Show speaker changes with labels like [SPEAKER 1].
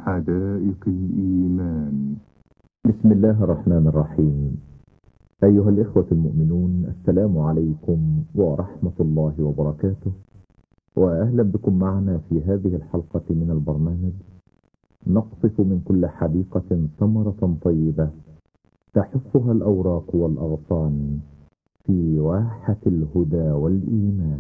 [SPEAKER 1] حدائق الإيمان.
[SPEAKER 2] بسم الله الرحمن الرحيم. أيها الإخوة المؤمنون، السلام عليكم ورحمة الله وبركاته، وأهلا بكم معنا في هذه الحلقة من البرنامج. نقطف من كل حديقة ثمرة طيبة تحفها الأوراق والأغصان في واحة الهدى والإيمان.